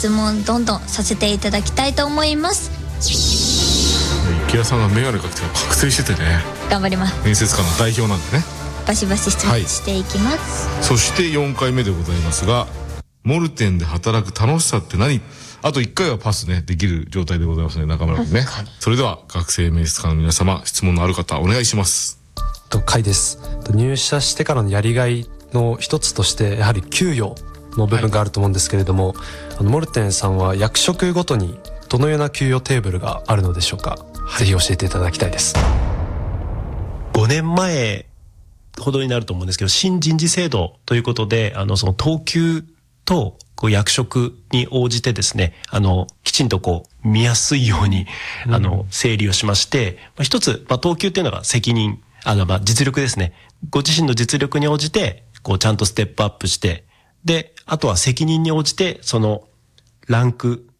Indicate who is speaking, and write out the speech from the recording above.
Speaker 1: 質問どんどんさせていただきたいと思います。
Speaker 2: 池谷さんがメガネかけて覚醒しててね、
Speaker 1: 頑張ります。
Speaker 2: 面接官の代表なんでね。
Speaker 1: バシバシ質問していきます、
Speaker 2: そして4回目でございますが、モルテンで働く楽しさって何？あと1回はパスねできる状態でございますね、中村君ね。それでは学生面接官の皆様、質問のある方お願いします。
Speaker 3: 甲斐です。入社してからのやりがいの一つとしてやはり給与の部分があると思うんですけれども、モルテンさんは役職ごとにどのような給与テーブルがあるのでしょうか。ぜひ教えていただきたいです。
Speaker 4: 5年前ほどになると思うんですけど、新人事制度ということで、その等級と役職に応じてですね、きちんと見やすいように整理をしまして、一つ、等級っていうのが責任、実力ですね。ご自身の実力に応じてちゃんとステップアップして、であとは責任に応じてそのランク